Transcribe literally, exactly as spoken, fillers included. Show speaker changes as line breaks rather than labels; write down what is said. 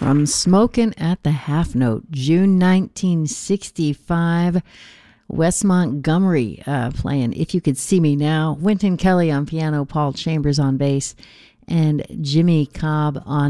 From Smokin' at the Half Note, June nineteen sixty-five. Wes Montgomery uh, playing If You Could See Me Now. Wynton Kelly on piano, Paul Chambers on bass, and Jimmy Cobb on